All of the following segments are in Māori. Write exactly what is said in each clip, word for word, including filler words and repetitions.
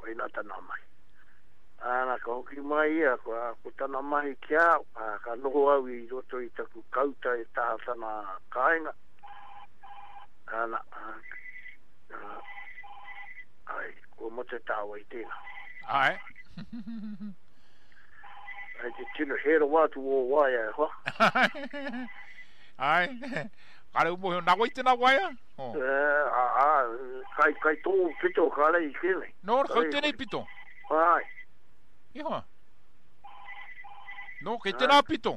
kai na tana mai. Ana ka hoki mai ia, ko tana mai kia, ka noho au i roto i taku kauta e taha sana kāinga. Ana, ai, ko mo te tāua i tēnā. Ai. Ai te tino hera watu o waia e hoa. Ai. Kare umo heo nagoi tēnā waia? Kai kai tō pito ka rei kene. No, kau tēnei pito? Ai. Iho. No, kei tēnā pito?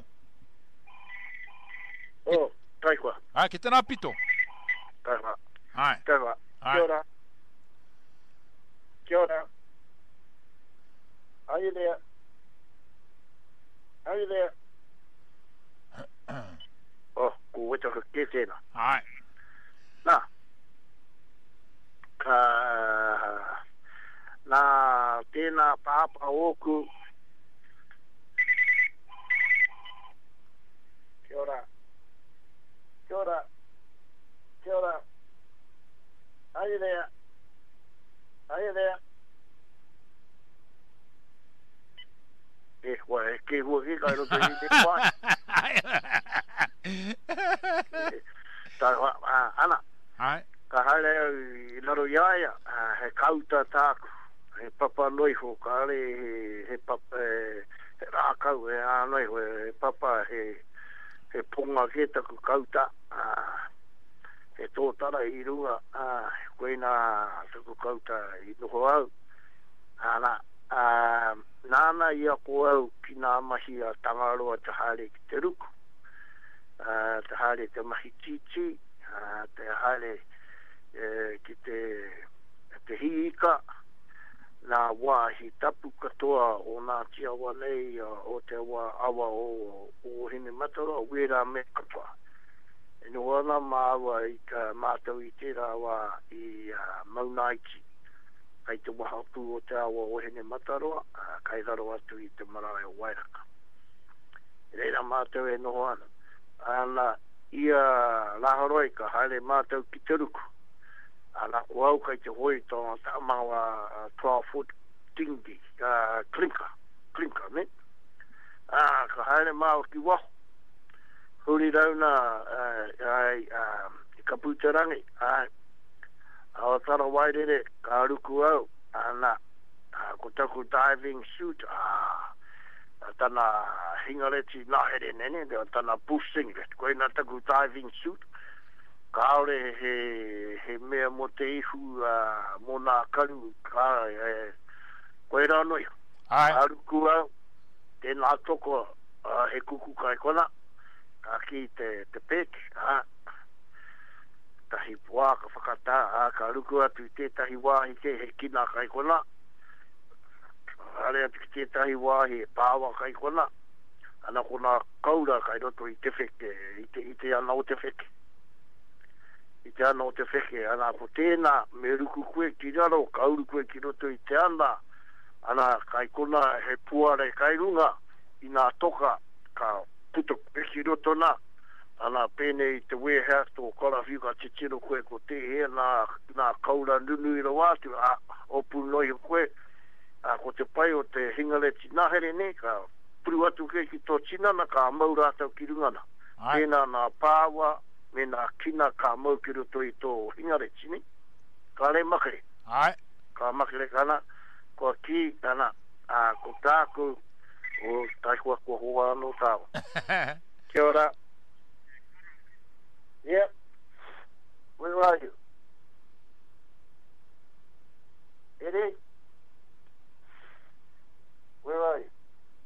Oh, tai kua. Ai, kei tēnā pito? Tai kua. Ai. Tai kua. Kia ora. Kia ora. Are you there? Are you there? Oh, ko weta ka ke tēnā. Ai. Nā. Ka... Nā tēnā pāpa oku. Kia ora. Kia ora. Kia ora. Are you there? Are you there? Eh, wa, e ke hua ke kai roto i te wai. Tā hoa, ana. Ai. Ka haere i laro iaia, he kauta tāku. He papa noiho, ka ale he papa, he rākau, he ānoiho, he papa, he he ponga ke taku kauta. He tōtara i runga, koe nā taku kauta i noho au. Ana, nāna ia ko au ki nā mahi a tangaroa te haere ki te ruku. Te haere te mahi titi, te haere ki te te hiika, nā wāhi tapu katoa o nā tia wanei o te wā awa o, o hine matara, wera me katoa. E no ana māua i ka mātau i tērā wā i uh, Maunaiti, kai te wahapu o te awa o hine mataroa, uh, kai raro atu i te marae o Wairaka. E reira mātau e noho ana. Ana ia laharoi ka haere mātau ki te ruku. Ana ko au kai te hoi tōna ta mawa uh, twelve foot tingi, uh, klinka, klinka, ne? Ah, ka haere māo ki waho. Huri rauna ai i ka puterangi, ai awa tara wairere ka ruku au, ana ko taku diving suit, tana hingareti nahere nene, tana bush singlet, koe na taku diving suit, ka aure he, he mea mo te ihu mo nā karu, ka koe ranoi, ka ruku au, tēnā toko he kuku kai kona, aki te te pek a tahi pua ka whakata a ka ruku atu tētahi wāhi ke he kina kai kona are atu ki tētahi wāhi e pāwa kai kona ana kona kaura kai roto i te wheke i te, i te ana o te wheke i te ana o te wheke ana ko tēnā me ruku koe ki raro kauru koe ki roto i te ana ana kai kona he puare kai runga i nā toka ka puto peki roto nā, ana pēne i te warehouse tō karawiu ka te tiro koe ko te hea nā, nā kaura nunu i rawa atu, a opu noi koe, a ko te pai o te hingareti nahere ne, ka puru atu ke ki tō tinana ka mau rātau ki rungana. Pēnā nā pāwa, me nā kina ka mau ki roto i tō hingareti ne. Ka re makere. Ai. Ka makere kana, ko ki kana, a ko tāku, o tai kua kua hoa anō tāwa. Kia ora. Yeah. Where are you? Eddie? Where are you?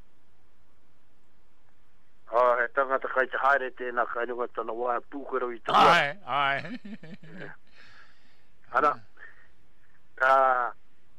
Oh, he tangata kai te haere tēnā kai nunga tana wāia pūkero i tā. Ai, ai. Ana. Uh,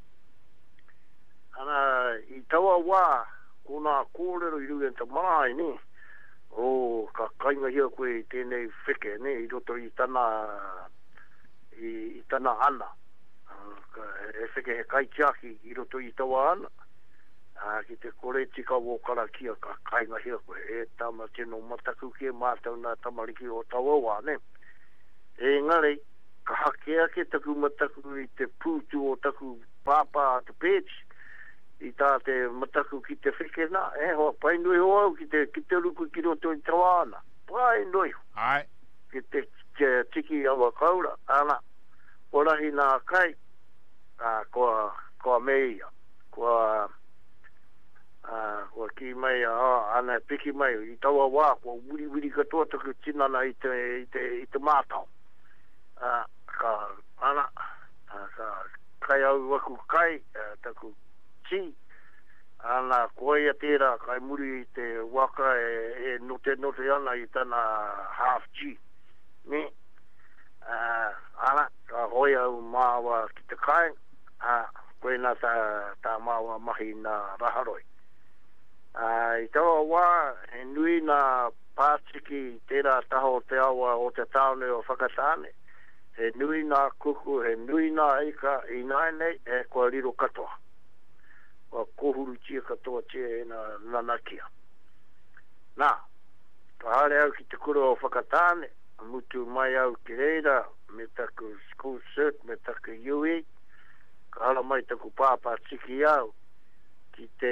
ana, i taua wā, ko nā kōrero i rui ta mai, ne? O, ka kainga hia koe i tēnei wheke, ne? I roto i tana, i, i tana ana. Uh, ka, e wheke he kaitiaki i roto i tawa ana. Uh, ki te kore tika wō karakia ka kainga hia koe. E tama tino mataku ke mātau nā tamariki o tawa wā, ne? E ngare, ka hakea ke taku mataku i te pūtu o taku pāpā te pēti. I tā te mataku ki te whekena, e hoa pai nui hoa au ki te, ki te ruku ki roto i tawana. Pai nui. Ai. Ki te, te tiki awa kaura, ana, orahi nā kai, a, koa, koa meia, koa, a, koa ki mai, a, ana piki mai, i taua wā, koa wiri wiri katoa taku tinana i te, i te, i te mātau. A, ka, ana, a, ka, kai au waku kai, a, taku, ti ana koia tera kai muri te waka e, e note note ana i tana half G ni uh, ana ka hoia u mawa ki te kai a uh, koe na ta, ta mawa mahi na raharoi uh, i taua wā he nui na pātiki tera taho te awa o te taone o whakatane he nui na kuku he nui na eika i nai nei e koa riro katoa wa kohuru tia katoa tia e na nanakia. Nā, ka hare au ki te kura o whakatāne, mutu mai au ki reira, me taku school cert, me taku U E, ka hala mai taku pāpā tiki au, ki te,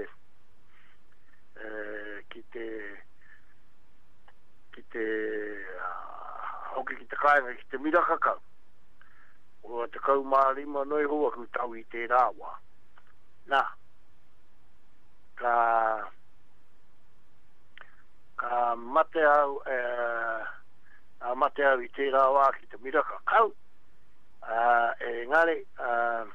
uh, ki te, ki te, uh, hoki ki te kāinga, ki te mirakakau. O te kau mārima noi hoa ku tau i te rāwa. Nā, ka, ka mate au, e, a mate au i tērā wā ki te miraka kau, uh, e ngare, uh,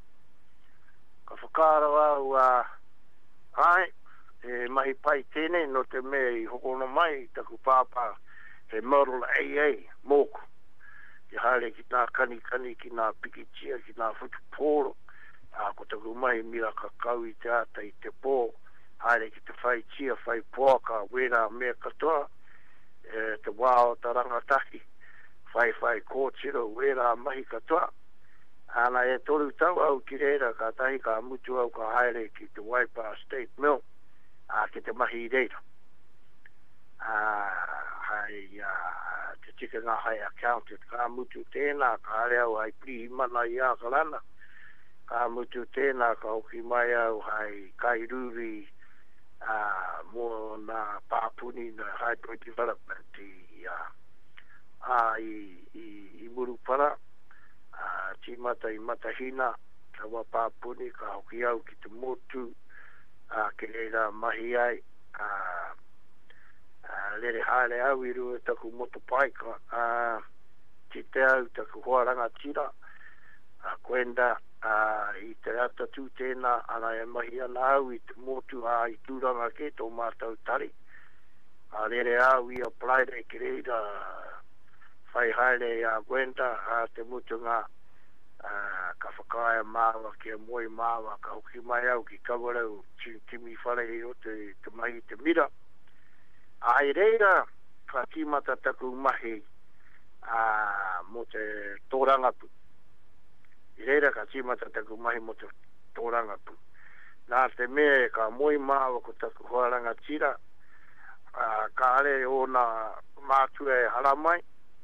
ka whakara au, uh, ai, e mahi pai tēne, no te mea i hokono mai, taku pāpā, he model A A, mōku, i haere ki nā kani kani, ki nā pikitia, ki nā whutupōro, a ko taku mai mira ka kau i te ata i te pō haere ki te whai tia, whai pōka wera mea katoa e, te wāo ta rangataki whai whai kōtira wera mahi katoa ana e toru tau au ki reira ka tahi ka mutu au ka haere ki te Waipa State Mill a ki te mahi reira a hai a te tika ngā hai accountant ka mutu tēnā ka haere au hai prihi mana i a kalana ka mutu tēnā ka hoki mai au hai kairuri uh, mō nā pāpuni na hydro development i, uh, uh, i, i, i Murupara uh, tīmata i Matahina ka wā pāpuni ka hoki au ki te motu uh, ke reira mahi ai uh, uh, lere haere au i rua taku motopaika uh, ki te au taku hoaranga tira a uh, kwenda uh, i te rata tū tēnā ana e mahi ana au i te motu a i tūranga ke tō mātau tari a uh, rere au i apply re ki reira whai haere a kwenda a te motu ngā uh, ka whakaia māwa ki a moi māwa ka hoki mai au ki kawarau kimi whare i o te, te mahi te mira a i reira ka tīmata taku mahi uh, mo te tōrangapu i reira ka tīmata taku mahi mo te tōrangapu. Nā te mea ka moi māwa ko taku hoaranga tira, uh, ka are o nā mātua e haramai,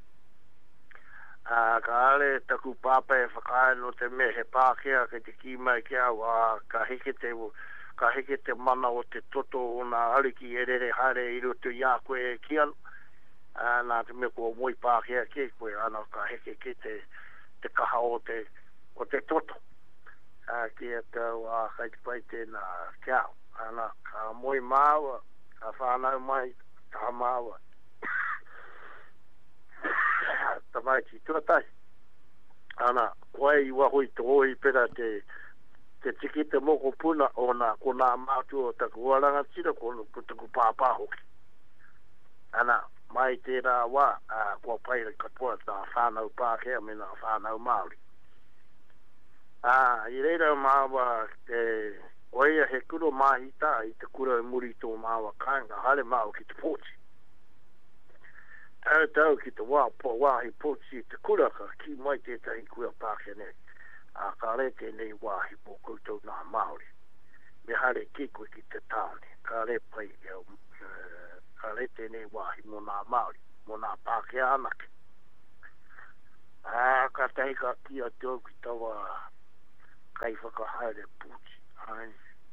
uh, ka are taku pāpa e whakae no te mea he pākea ke te ki mai kia wa ka heke te, ka heke te mana o te toto o nā ariki e rere haere i roto i a koe e kianu, uh, nā te mea kua moi pākea ke koe ana ka heke ke te, te kaha o te o te toto a ki e tau a kai te pai tēnā kiao ana ka moi māua ka whānau mai ka māua ta mai ki tuatai ana koe i wahoi te hoi pera te te tiki te moko puna o nā ko nā mātu o taku waranga tira ko taku pāpā hoki ana mai tērā wā a kua pai katoa tā whānau pākea me nā whānau Māori Ah, i reira māua te oia he kuro mahita i te kura muri tō māua kāinga hale māua ki te pōti. Tau tau ki te wā pō wāhi pōti i te kura ka ki mai tētahi kua pākene a ka re tēnei wāhi pō koutou nā Māori. Me hare ki koe ki te tāne, ka re pai e uh, ka re tēnei wāhi mō nā Māori, mō nā pākea anake. Ah, ka tehi ka kia tō ki tawa kai whakahaere puti. Ai.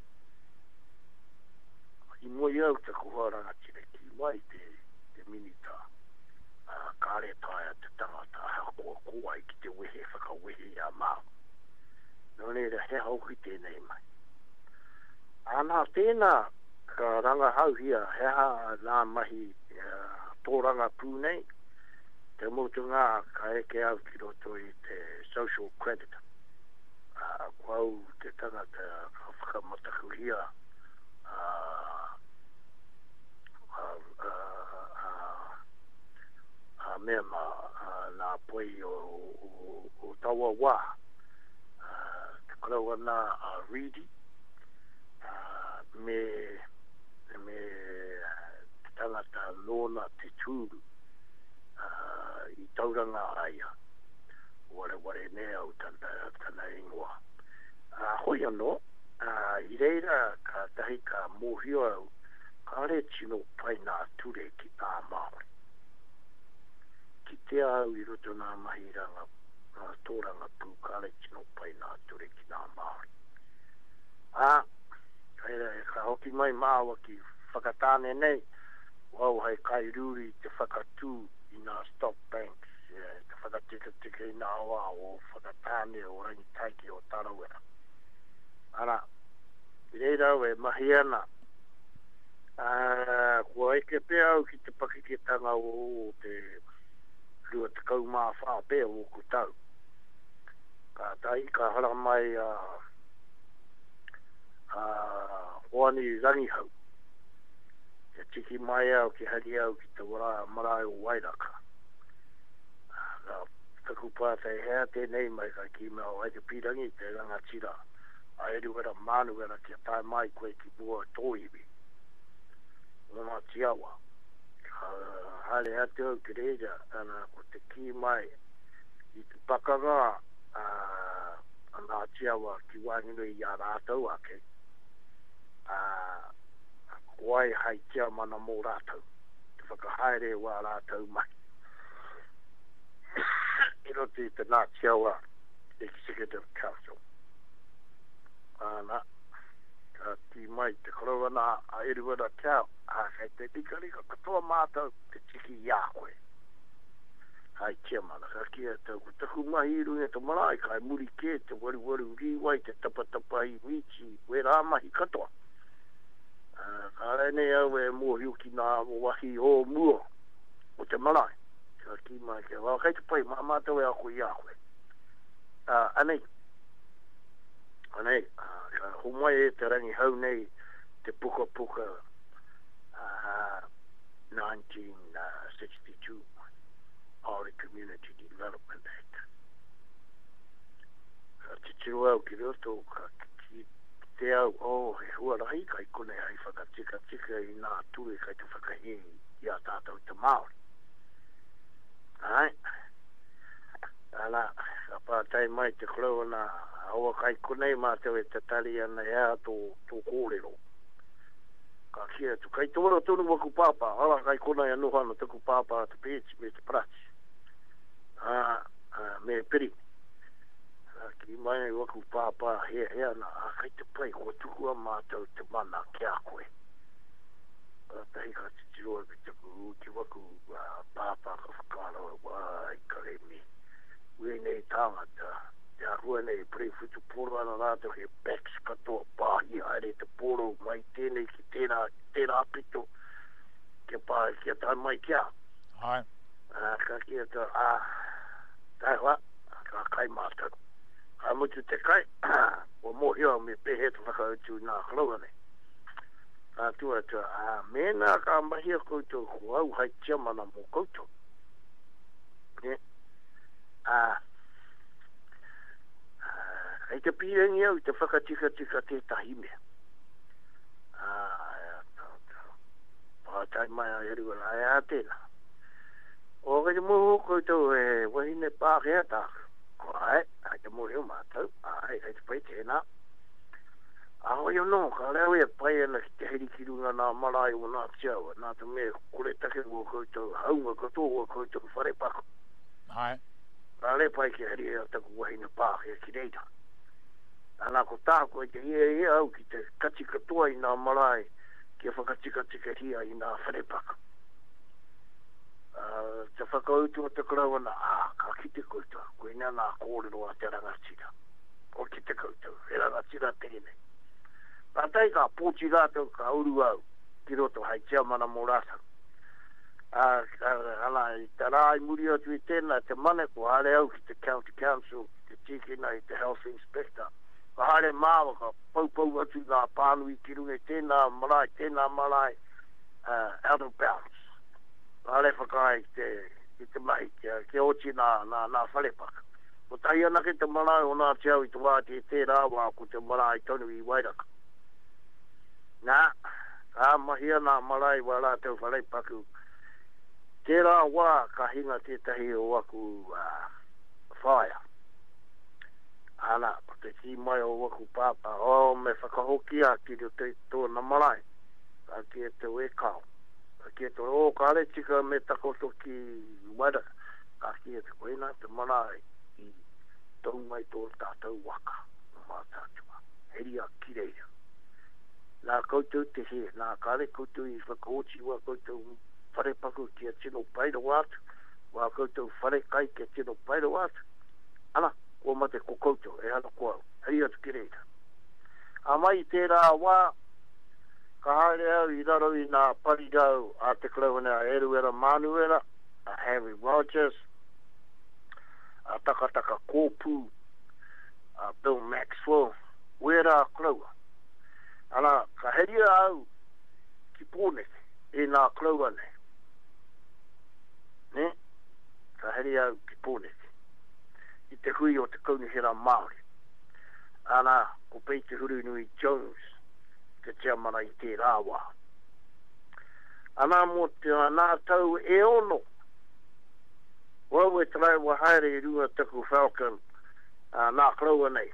I mua iau te kuharanga tine ki mai te, te minita. Uh, kāre taia te tangata hako kua i ki te wehe whakawehe a mau. Nō ne re he hauki tēnei mai. Ana tēnā ka ranga hau hia heha nā mahi uh, tōranga pūnei. Te motu ngā ka eke au ki roto i te social credit. Uh, Kwau te tangata ka whakamataku hia uh, uh, uh, uh, uh, mea ma uh, nā poi o, o, o taua wā. Uh, te karaua nā uh, Reedy. Uh, me, me uh, te tangata Lorna te tūru. Uh, i tauranga aia ware ware nea o tana, tana ingoa uh, hoi anō uh, i reira ka tahi ka mōhio au ka re tino pai nā ture ki tā Māori ki te au i roto nā mahiranga nā tōranga pū ka re tino pai nā ture ki nā Māori a uh, kaira e ka hoki mai māua ki whakatāne nei wau hai kai ruri te whakatū i nā stock banks, yeah, te whakatika tika i nā wā o whakatāne o rangi taiki o tarawera. Ara, i reira e mahi ana, uh, kua eke pēr au ki te pakiketanga o, o te rua te kau mā whā pēr o kutau. Ka tai ka hara mai a uh, uh, hoani rangi hau. Te tiki mai au ki hari au ki te wara marae o Wairaka. Nā taku pātai hea tēnei mai ka ki mea o haite pirangi te ranga tira. A eru wera mānu wera ki a tai mai koe ki bua tōiwi. O nā tiawa. Hale ate au ki reira ana ko te ki mai i te pakanga a nā tiawa ki wānginui i a rātau ake. A wai hai tia mana mō rātau. Te whakahaere wā rātau mai. I roti te nā tiawa Executive Council. Āna, ka ti mai te korowana a iruwara kiao. A kai te tikarika katoa mātau te tiki ia koe. Hai tia mana. Ka kia tau ku taku mahi runga te marae kai muri ke te waru waru riwai te tapatapa i michi. We rā mahi katoa. Uh, ka rene au e mōhiu ki nā wahi o mua o te marae. Ka ki mai ke wā kai te pai, mā mātou e ako i a koe. Uh, anei, anei, uh, ka humai e te rangi hau nei te puka puka uh, nineteen sixty-two Maori Community Development Act. Ka te tiro au ki roto, ka ki te au, oh, he hua rahi kai kone hai whakatika tika i nā tue kai te whakahi i a tātou te Māori. Ai, ala, ka pātai mai te koroa nā aua kai kone mātou e te tari ana ea tō, tō kōrero. Ka kia tu kai tōra tōnu waku pāpā, ala kai kone anuhana tuku pāpā te pēti me te prati. Ah, uh, me piri. Ki mai waku pāpā hea hea na a kai te pai kua tukua mātou te mana ki a koe. Tahi ka te tiroa ki te kuru ki waku uh, pāpā ka whakaro wai kare mi. Ui nei tāngata, te arua nei prefutu poro ana rātou he backs katoa pāhi haere te poro mai tēnei ki tēnā, tēnā pito ke pāhi ki a tā mai kia. Hai. Uh, ka kia tā, ah, tai hoa, ka kai mātou. A mutu te kai, o mohio me pehe te whakautu nā halawane. A tua tua, a mena ka mahia koutou huau hai tia mana mō koutou. Ne? A, kai te pirengi au te whakatika tika te tahimea. A, pātai mai a eru ala e a tēnā. O kai te mō koutou e wahine pākea tāku. Ai, ai te mōreo mātou, ai, ai te pai tēnā. Aho yo no, ka leo e pai ana ki te heri ki runga nā marae o nā tiawa, nā te mea kore take o koutou, haunga katoa o koutou whare pako. Ai. Ka le pai ki heri e taku wahina pākea ki reita. Ana ko tā koe te hia hia au ki te katika tua i nā marae kia whakatika tika hia i nā whanepaka. Uh, te whakautua te karaua na, ah, ka ki te koutua, koe nea nā kōrero a te rangatira. O ki te koutua, e rangatira tēnei. Ka tei ka pōti rātou ka uru au, ki roto hai tia mana mō rātou. Uh, uh, ala i te rā i muri atu i tēnā, te mane ko hare au ki te county council, ki te tikina i te health inspector. Ka hare māwa ka paupau atu ngā pānui ki runga i tēnā marae, tēnā marae, uh, out of bounds. Ka hare whakai te, ki te mahi, kia, kia oti nā, nā, nā whalepaka. Ko tahi ana ki te marae o nā te au i te wāti e tērā wā ko te marae tonu i Wairaka. Nā, ka mahia nā marae wā rā tau whalepaku. Tērā wā ka hinga tētahi o waku uh, whaia. Ana, ko te ki mai o waku pāpā, o me whakahoki a ki te tōna marae, ka ki te wekau, ka ki te o ka re tika me takoto ki wada, ka ki te koina te marae i tau mai tō tātou waka, o mā tātua, heri a ki reira. Nā koutou te he, nā ka re koutou i whakaoti wa koutou wharepaku ki a tino paira wātu, wa koutou whare kai ki a tino paira wātu, ana, ko mate ko koutou, e hana kua, hei atu ki reira. A mai tērā wā, ka haere au i raro i nā parirau a te klauana a Eruera Manuela, a Harry Rogers, a Takataka Kōpū, a Bill Maxwell, wera a klaua. Ana, ka heria au ki pōneke e nā klauane. Ne? Ka heria au ki pōneke. I te hui o te kaunihera Māori. Ana, ko pei te huru nui Jones, te tia mana i te rāwā. Ana mo te nā tau e ono. Wau e trai wa haere i rua taku Falcon, uh, nā kraua nei.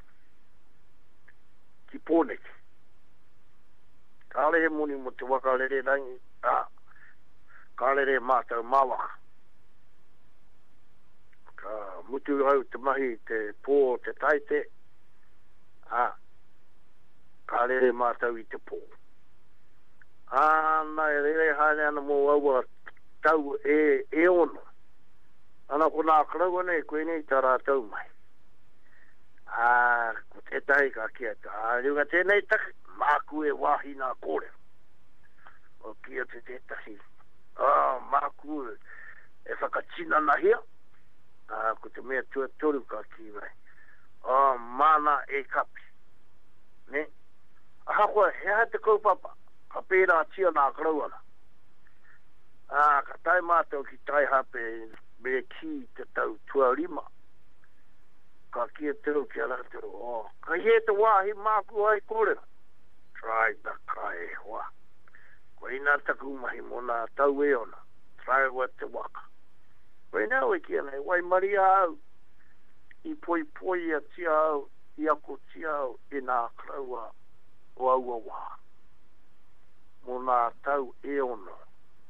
Ki pōneke. Ka lehe muni mo te waka lere rangi, ah, ka lere mātau māwaka. Ka mutu au te mahi te pō te taite, a ka rere mātau i te pō. Ana e rere haere ana mō aua tau e, e ono. Ana ko nā kraua nei koe nei tā rātau mai. A ko te tahi ka kia ta. A riunga tēnei taki, māku e wāhi nā kōrero. O kia te te tahi. Ah, māku e whakatina na hia. Ah, ko te mea tua toru ka ki mai. Ah, mana e kapi. Ne? Aha koe, hea te kaupapa. Ka pērā tia nā krauana. Ah, ka tai mātou ki tai hape me ki te tau tua rima. Ka kia teo ki a rātero. Oh, ka hie te wāhi māku ai kōrera. Try the kai hoa. Ko ina taku mahi mo nā tau e ona. Try wa te waka. Koe nau e kia nei, wai maria au, i poi poi a tia au, i ako tia au, i nā kraua o au a wā. Mo nā tau e ono.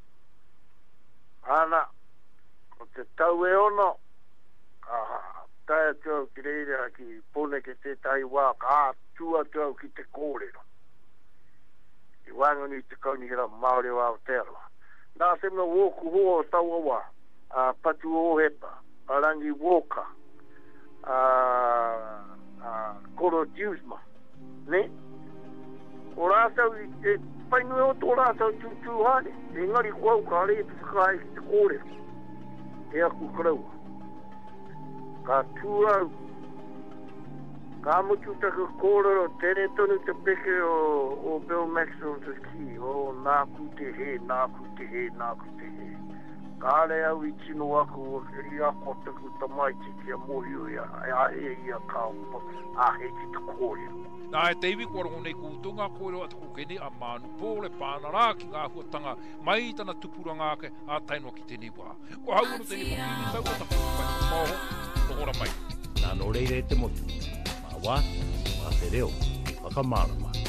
Ana, ko te tau e ono, aha, taia tau ki reira ki pone ke te tai wā, ka tua tau ki te kōrero. I wangani te kaunihira Māori o Aotearoa. Nā se mna woku hoa o tau a wā. Uh, Patu Ohepa, Arangi Walker, uh, uh, Koro Diusma, ne? O rātau, e painui o tō rātau tūtū hane, e ngari kua ka re te whakai ki te kōrero, e aku kraua. Ka tūrau, ka mutu taku kōrero, tere tonu te peke o, o Bill Maxwell te ki, o nāku te he, nāku te he, nāku te he. Ka re au i tino aku o kiri ako taku tamai te kia mohi o ia, e ahe ia ka ahe ki te kōrero. Nā e teiwi korongo nei kūtunga kōrero at kukene a mānu pōle pāna rā ki ngā huatanga mai tana tupuranga ake a tainua ki te niwa. Ko hau anu te niwa kini tau o taku pai mōho, nohora mai. Nā no reire te motu, mā wā, mā te reo, whakamārama.